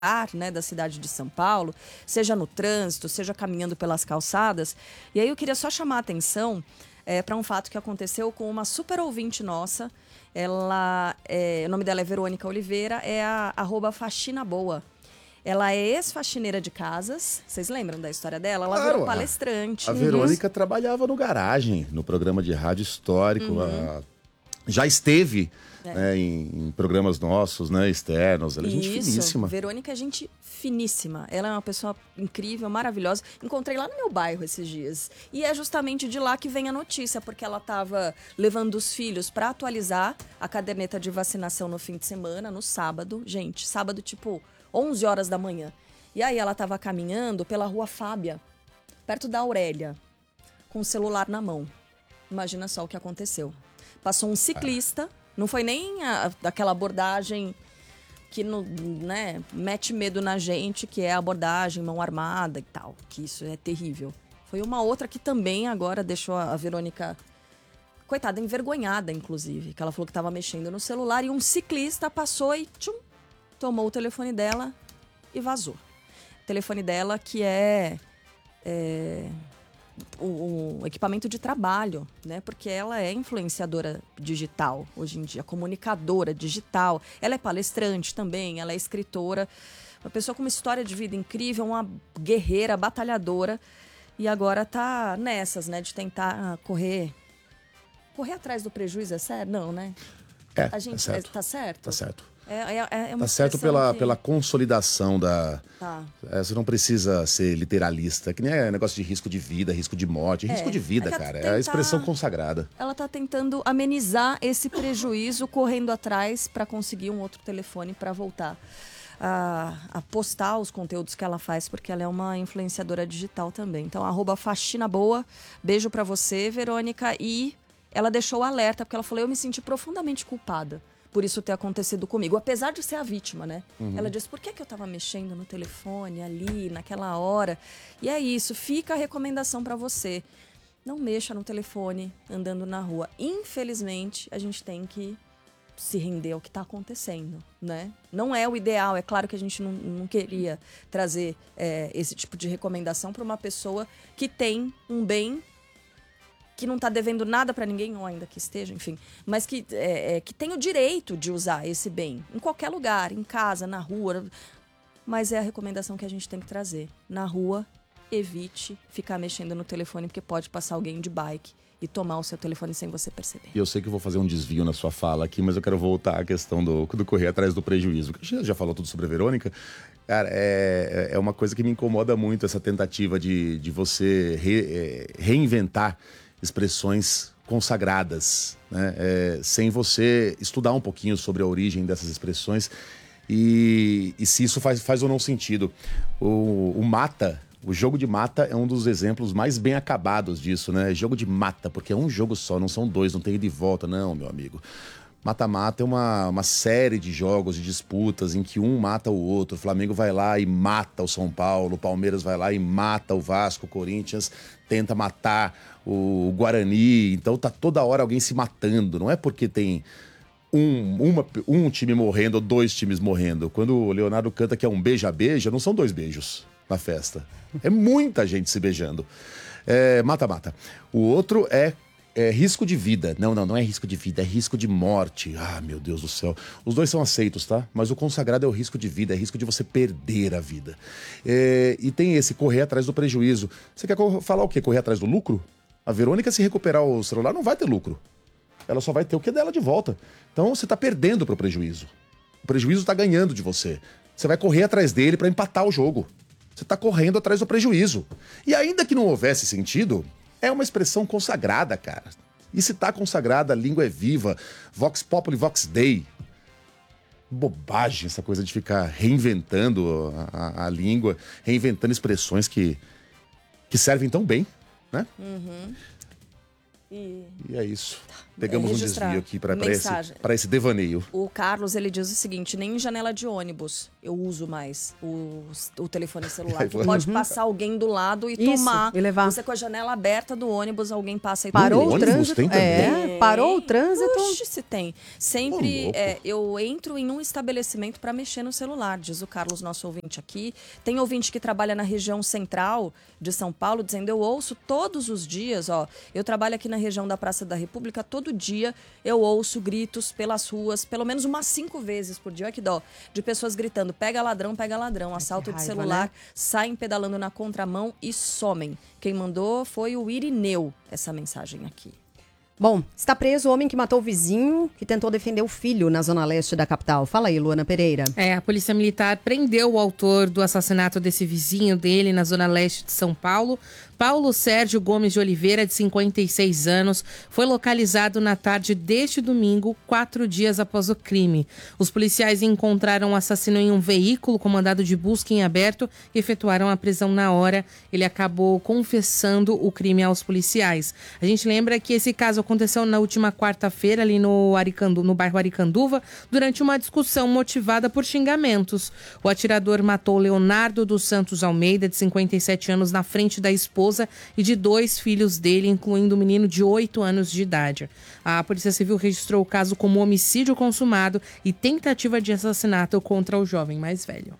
né, da cidade de São Paulo, seja no trânsito, seja caminhando pelas calçadas. E aí eu queria só chamar a atenção para um fato que aconteceu com uma super ouvinte nossa. O nome dela é Verônica Oliveira, é a @faxinaboa. Ela é ex-faxineira de casas. Vocês lembram da história dela? Ela virou palestrante. A Verônica trabalhava no Garagem, no programa de rádio histórico. Já esteve em programas nossos, né, externos. Ela é gente finíssima. Verônica é gente finíssima. Ela é uma pessoa incrível, maravilhosa. Encontrei lá no meu bairro esses dias. E é justamente de lá que vem a notícia, porque ela estava levando os filhos para atualizar a caderneta de vacinação no fim de semana, no sábado. Gente, sábado tipo 11 horas da manhã. E aí ela estava caminhando pela Rua Fábia, perto da Aurélia, com o celular na mão. Imagina só o que aconteceu. Passou um ciclista, não foi nem aquela abordagem que mete medo na gente, que é a abordagem mão armada e tal, que isso é terrível. Foi uma outra que também agora deixou a Verônica, coitada, envergonhada, inclusive, que ela falou que estava mexendo no celular e um ciclista passou e tomou o telefone dela e vazou. O telefone dela que é um equipamento de trabalho, né? Porque ela é influenciadora digital hoje em dia, comunicadora digital. Ela é palestrante também, ela é escritora. Uma pessoa com uma história de vida incrível, uma guerreira, batalhadora. E agora tá nessas, né? De tentar correr atrás do prejuízo, é sério? Não, né? Tá certo. Tá certo? Tá certo. É uma tá certo pela consolidação da... Tá. Você não precisa ser literalista, que nem é negócio de risco de vida, risco de morte. Risco de vida, cara, é a expressão consagrada. Ela tá tentando amenizar esse prejuízo, correndo atrás para conseguir um outro telefone para voltar a postar os conteúdos que ela faz, porque ela é uma influenciadora digital também. Então, @faxinaboa, beijo para você, Verônica. E ela deixou o alerta, porque ela falou, eu me senti profundamente culpada por isso ter acontecido comigo, apesar de ser a vítima, né? Ela disse, por que eu tava mexendo no telefone ali, naquela hora? E é isso, fica a recomendação para você. Não mexa no telefone andando na rua. Infelizmente, a gente tem que se render ao que tá acontecendo, né? Não é o ideal, é claro que a gente não queria trazer esse tipo de recomendação para uma pessoa que tem um bem que não está devendo nada para ninguém, ou ainda que esteja, enfim, mas que tem o direito de usar esse bem em qualquer lugar, em casa, na rua. Mas é a recomendação que a gente tem que trazer. Na rua, evite ficar mexendo no telefone, porque pode passar alguém de bike e tomar o seu telefone sem você perceber. E eu sei que eu vou fazer um desvio na sua fala aqui, mas eu quero voltar à questão do correr atrás do prejuízo. A gente já falou tudo sobre a Verônica. Cara, é uma coisa que me incomoda muito, essa tentativa de você reinventar expressões consagradas, né? Sem você estudar um pouquinho sobre a origem dessas expressões e se isso faz ou não sentido. O jogo de mata é um dos exemplos mais bem acabados disso, né? Jogo de mata, porque é um jogo só, não são dois, não tem ida e volta, não, meu amigo. Mata-mata é uma série de jogos, de disputas em que um mata o outro. O Flamengo vai lá e mata o São Paulo, o Palmeiras vai lá e mata o Vasco, o Corinthians tenta matar o Guarani. Então tá toda hora alguém se matando. Não é porque tem um time morrendo ou dois times morrendo. Quando o Leonardo canta que é um beija-beija, não são dois beijos na festa. É muita gente se beijando. Mata-mata. O outro é risco de vida. Não é risco de vida, é risco de morte. Ah, meu Deus do céu. Os dois são aceitos, tá? Mas o consagrado é o risco de vida, é risco de você perder a vida. E tem esse correr atrás do prejuízo. Você quer falar o quê? Correr atrás do lucro? A Verônica, se recuperar o celular, não vai ter lucro. Ela só vai ter o que é dela de volta. Então você tá perdendo pro prejuízo. O prejuízo tá ganhando de você. Você vai correr atrás dele para empatar o jogo. Você tá correndo atrás do prejuízo. E ainda que não houvesse sentido, é uma expressão consagrada, cara. E se tá consagrada, a língua é viva. Vox Populi, Vox Dei. Bobagem essa coisa de ficar reinventando a língua, reinventando expressões que servem tão bem, né? E é isso. Pegamos um desvio aqui para esse devaneio. O Carlos, ele diz o seguinte, nem em janela de ônibus eu uso mais o telefone celular. Que pode passar alguém do lado e tomar. E levar. Você com a janela aberta do ônibus, alguém passa e Parou o trânsito. Tem também? Parou o trânsito. Puxa, se tem. Sempre eu entro em um estabelecimento para mexer no celular, diz o Carlos, nosso ouvinte aqui. Tem ouvinte que trabalha na região central de São Paulo, dizendo, eu ouço todos os dias, eu trabalho aqui na região da Praça da República, todo dia eu ouço gritos pelas ruas, pelo menos umas 5 vezes por dia, olha que dó, de pessoas gritando, pega ladrão, assalto de celular, né? Saem pedalando na contramão e somem. Quem mandou foi o Irineu, essa mensagem aqui. Bom, está preso o homem que matou o vizinho que tentou defender o filho na zona leste da capital. Fala aí, Luana Pereira. A polícia militar prendeu o autor do assassinato desse vizinho dele na zona leste de São Paulo. Paulo Sérgio Gomes de Oliveira, de 56 anos, foi localizado na tarde deste domingo, 4 dias após o crime. Os policiais encontraram o assassino em um veículo com mandado de busca em aberto e efetuaram a prisão na hora. Ele acabou confessando o crime aos policiais. A gente lembra que esse caso aconteceu na última quarta-feira, ali no bairro Aricanduva, durante uma discussão motivada por xingamentos. O atirador matou Leonardo dos Santos Almeida, de 57 anos, na frente da esposa e de 2 filhos dele, incluindo um menino de 8 anos de idade. A Polícia Civil registrou o caso como homicídio consumado e tentativa de assassinato contra o jovem mais velho.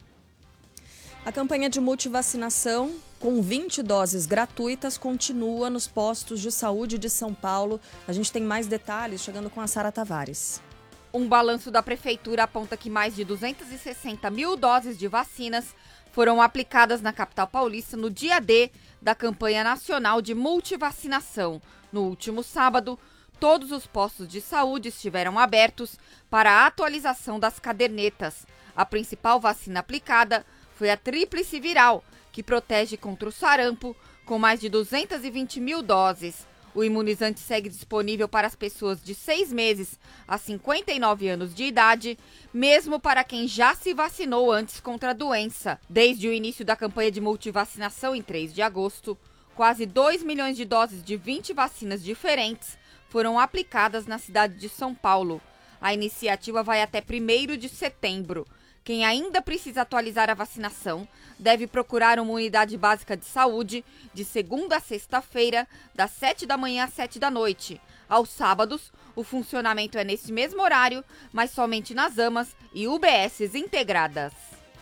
A campanha de multivacinação com 20 doses gratuitas continua nos postos de saúde de São Paulo. A gente tem mais detalhes chegando com a Sara Tavares. Um balanço da Prefeitura aponta que mais de 260 mil doses de vacinas foram aplicadas na capital paulista no dia D da campanha nacional de multivacinação. No último sábado, todos os postos de saúde estiveram abertos para a atualização das cadernetas. A principal vacina aplicada foi a tríplice viral, que protege contra o sarampo, com mais de 220 mil doses. O imunizante segue disponível para as pessoas de 6 meses a 59 anos de idade, mesmo para quem já se vacinou antes contra a doença. Desde o início da campanha de multivacinação em 3 de agosto, quase 2 milhões de doses de 20 vacinas diferentes foram aplicadas na cidade de São Paulo. A iniciativa vai até 1º de setembro. Quem ainda precisa atualizar a vacinação deve procurar uma unidade básica de saúde de segunda a sexta-feira, das 7 da manhã às 7 da noite. Aos sábados, o funcionamento é nesse mesmo horário, mas somente nas AMAs e UBSs integradas.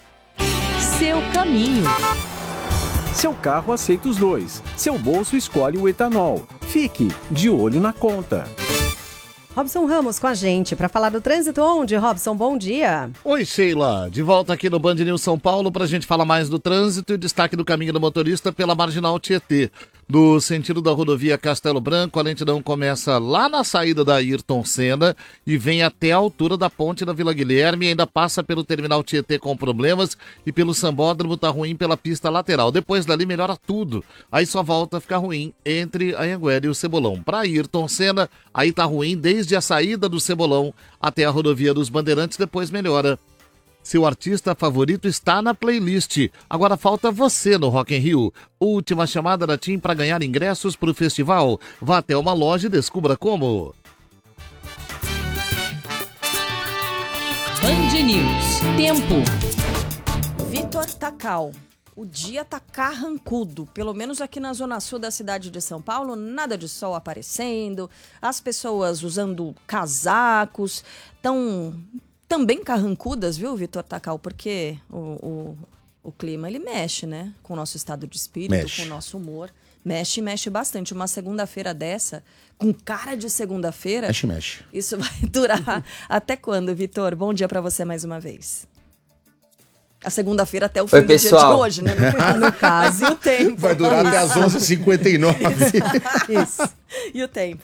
Seu caminho. Seu carro aceita os dois. Seu bolso escolhe o etanol. Fique de olho na conta. Robson Ramos com a gente para falar do trânsito. Onde, Robson? Bom dia. Oi, Sheila. De volta aqui no Band News São Paulo para a gente falar mais do trânsito e destaque do caminho do motorista pela Marginal Tietê. Do sentido da rodovia Castelo Branco, a lentidão começa lá na saída da Ayrton Senna e vem até a altura da ponte da Vila Guilherme e ainda passa pelo terminal Tietê com problemas e pelo Sambódromo tá ruim pela pista lateral. Depois dali melhora tudo. Aí só volta a ficar ruim entre a Anhanguera e o Cebolão. Para Ayrton Senna, aí tá ruim desde a saída do Cebolão até a rodovia dos Bandeirantes, depois melhora. Seu artista favorito está na playlist. Agora falta você no Rock in Rio. Última chamada da TIM para ganhar ingressos para o festival. Vá até uma loja e descubra como. Band News. Tempo. Vitor Tacal. O dia tá carrancudo, pelo menos aqui na zona sul da cidade de São Paulo, nada de sol aparecendo, as pessoas usando casacos, estão também carrancudas, viu, Vitor Tacal? Porque o clima, ele mexe, né? Com o nosso estado de espírito, com o nosso humor. Mexe bastante. Uma segunda-feira dessa, com cara de segunda-feira... Mexe. Isso vai durar até quando, Vitor? Bom dia pra você mais uma vez. A segunda-feira até o fim do dia de hoje, né? No caso, e o tempo. Vai durar até as 11h59. Isso. E o tempo?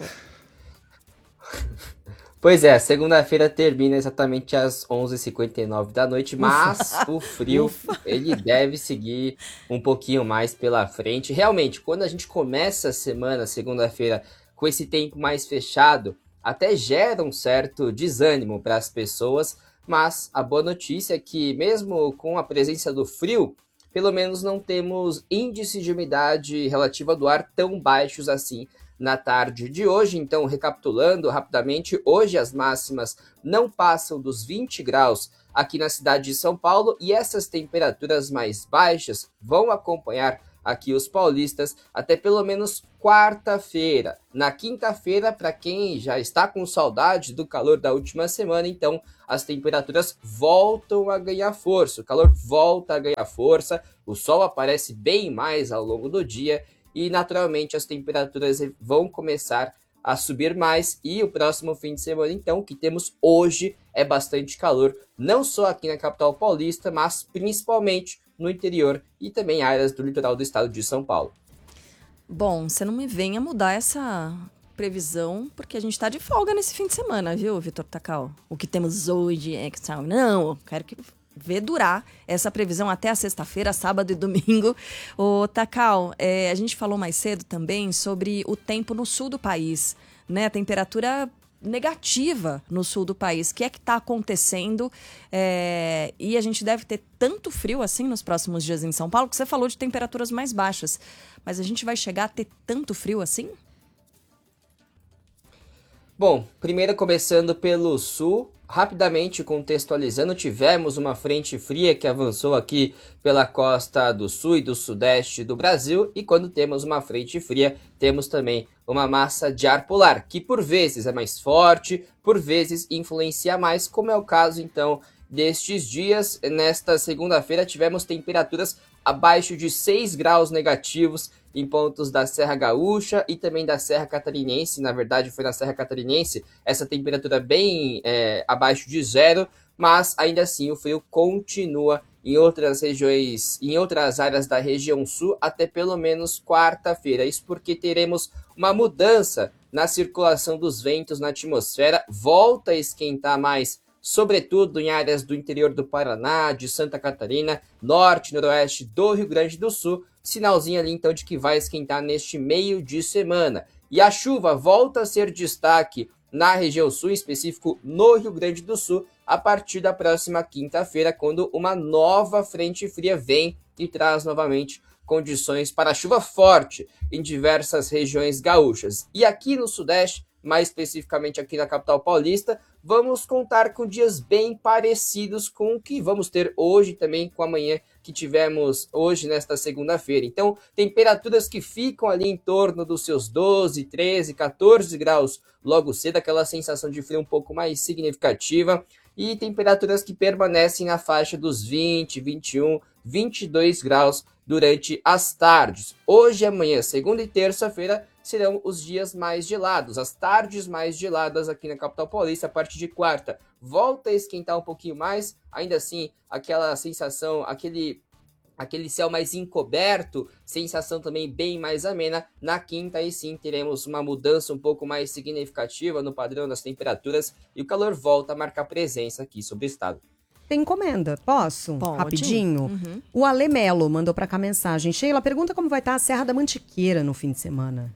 Pois é, segunda-feira termina exatamente às 11h59 da noite, mas o frio, ele deve seguir um pouquinho mais pela frente. Realmente, quando a gente começa a semana, segunda-feira, com esse tempo mais fechado, até gera um certo desânimo para as pessoas, mas a boa notícia é que mesmo com a presença do frio, pelo menos não temos índices de umidade relativa do ar tão baixos assim na tarde de hoje. Então, recapitulando rapidamente, hoje as máximas não passam dos 20 graus aqui na cidade de São Paulo, e essas temperaturas mais baixas vão acompanhar aqui os paulistas até pelo menos quarta-feira. Na quinta-feira, para quem já está com saudade do calor da última semana, então as temperaturas voltam a ganhar força, o calor volta a ganhar força, o sol aparece bem mais ao longo do dia e naturalmente as temperaturas vão começar a subir mais, e o próximo fim de semana, então, que temos hoje, é bastante calor, não só aqui na capital paulista, mas principalmente no interior e também áreas do litoral do estado de São Paulo. Bom, você não me venha mudar essa previsão, porque a gente tá de folga nesse fim de semana, viu, Vitor Tacal? O que temos hoje é que... Não, eu quero que ver durar essa previsão até a sexta-feira, sábado e domingo. Ô, Tacal, a gente falou mais cedo também sobre o tempo no sul do país, né? A temperatura negativa no sul do país. O que é que está acontecendo? E a gente deve ter tanto frio assim nos próximos dias em São Paulo, que você falou de temperaturas mais baixas. Mas a gente vai chegar a ter tanto frio assim? Bom, primeiro começando pelo sul, rapidamente contextualizando, tivemos uma frente fria que avançou aqui pela costa do sul e do sudeste do Brasil, e quando temos uma frente fria, temos também uma massa de ar polar, que por vezes é mais forte, por vezes influencia mais, como é o caso então destes dias. Nesta segunda-feira tivemos temperaturas abaixo de 6 graus negativos em pontos da Serra Gaúcha e também da Serra Catarinense. Na verdade, foi na Serra Catarinense essa temperatura bem abaixo de zero, mas ainda assim o frio continua em outras regiões, em outras áreas da região sul, até pelo menos quarta-feira. Isso porque teremos uma mudança na circulação dos ventos na atmosfera, volta a esquentar mais, sobretudo em áreas do interior do Paraná, de Santa Catarina, norte e noroeste do Rio Grande do Sul, sinalzinho ali então de que vai esquentar neste meio de semana. E a chuva volta a ser destaque na região sul, em específico no Rio Grande do Sul, a partir da próxima quinta-feira, quando uma nova frente fria vem e traz novamente condições para chuva forte em diversas regiões gaúchas. E aqui no sudeste, mais especificamente aqui na capital paulista, vamos contar com dias bem parecidos com o que vamos ter hoje, também com amanhã que tivemos hoje nesta segunda-feira. Então, temperaturas que ficam ali em torno dos seus 12, 13, 14 graus logo cedo, aquela sensação de frio um pouco mais significativa, e temperaturas que permanecem na faixa dos 20, 21, 22 graus durante as tardes. Hoje e amanhã, segunda e terça-feira, serão os dias mais gelados, as tardes mais geladas aqui na capital paulista. A partir de quarta, volta a esquentar um pouquinho mais, ainda assim, aquela sensação, aquele céu mais encoberto, sensação também bem mais amena. Na quinta, aí sim, teremos uma mudança um pouco mais significativa no padrão das temperaturas e o calor volta a marcar presença aqui sobre o estado. Tem encomenda, posso? Pode. Rapidinho. Uhum. O Ale Melo mandou pra cá mensagem. Sheila, pergunta como vai estar a Serra da Mantiqueira no fim de semana.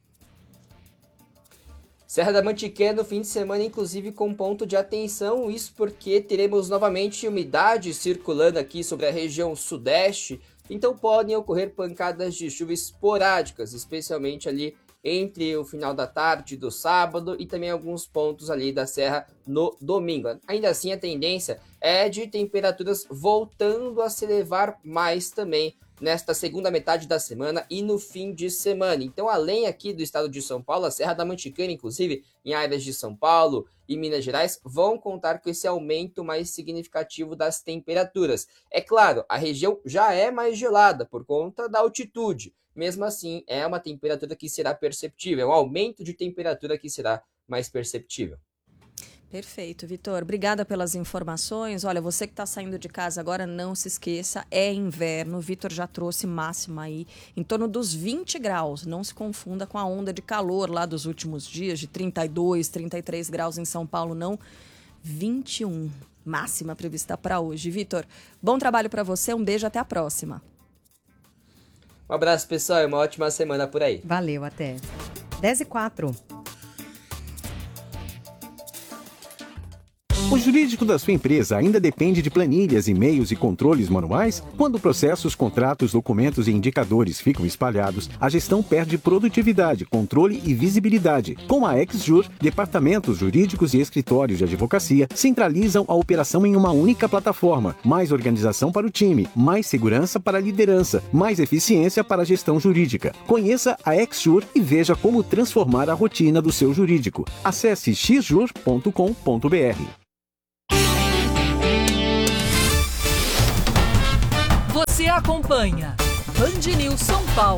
Serra da Mantiqueira no fim de semana, inclusive com ponto de atenção, isso porque teremos novamente umidade circulando aqui sobre a região sudeste, então podem ocorrer pancadas de chuva esporádicas, especialmente ali entre o final da tarde do sábado e também alguns pontos ali da serra no domingo. Ainda assim, a tendência é de temperaturas voltando a se elevar mais também nesta segunda metade da semana e no fim de semana. Então, além aqui do estado de São Paulo, a Serra da Mantiqueira, inclusive em áreas de São Paulo e Minas Gerais, vão contar com esse aumento mais significativo das temperaturas. É claro, a região já é mais gelada por conta da altitude. Mesmo assim, é uma temperatura que será perceptível, é um aumento de temperatura que será mais perceptível. Perfeito, Vitor. Obrigada pelas informações. Olha, você que está saindo de casa agora, não se esqueça, é inverno. O Vitor já trouxe máxima aí em torno dos 20 graus. Não se confunda com a onda de calor lá dos últimos dias, de 32, 33 graus em São Paulo, não. 21, máxima prevista para hoje. Vitor, bom trabalho para você, um beijo, até a próxima. Um abraço, pessoal, e uma ótima semana por aí. Valeu, até. 10h04. jurídico da sua empresa ainda depende de planilhas, e-mails e controles manuais? Quando processos, contratos, documentos e indicadores ficam espalhados, a gestão perde produtividade, controle e visibilidade. Com a XJur, departamentos jurídicos e escritórios de advocacia centralizam a operação em uma única plataforma. Mais organização para o time, mais segurança para a liderança, mais eficiência para a gestão jurídica. Conheça a XJur e veja como transformar a rotina do seu jurídico. Acesse xjur.com.br. Você acompanha Band News São Paulo.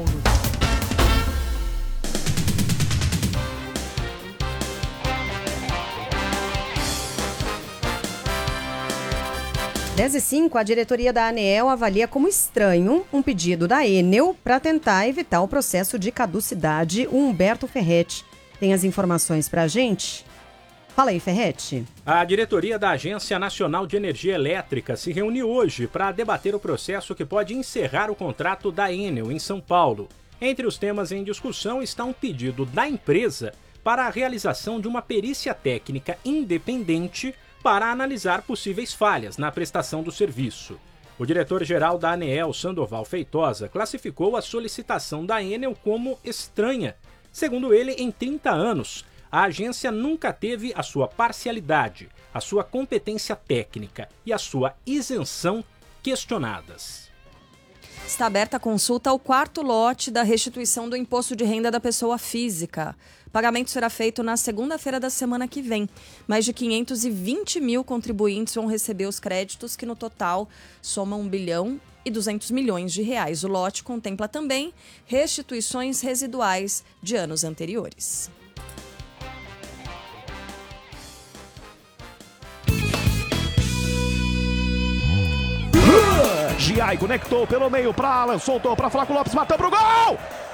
10h05, a diretoria da ANEEL avalia como estranho um pedido da Enel para tentar evitar o processo de caducidade. O Humberto Ferretti tem as informações para a gente. Fala aí, Ferretti. A diretoria da Agência Nacional de Energia Elétrica se reuniu hoje para debater o processo que pode encerrar o contrato da Enel em São Paulo. Entre os temas em discussão está um pedido da empresa para a realização de uma perícia técnica independente para analisar possíveis falhas na prestação do serviço. O diretor-geral da ANEEL, Sandoval Feitosa, classificou a solicitação da Enel como estranha. Segundo ele, em 30 anos, a agência nunca teve a sua parcialidade, a sua competência técnica e a sua isenção questionadas. Está aberta a consulta ao quarto lote da restituição do imposto de renda da pessoa física. O pagamento será feito na segunda-feira da semana que vem. Mais de 520 mil contribuintes vão receber os créditos, que no total somam 1 bilhão e 200 milhões de reais. O lote contempla também restituições residuais de anos anteriores. Giai conectou pelo meio para Alan, soltou para Flávio Lopes, matou pro gol!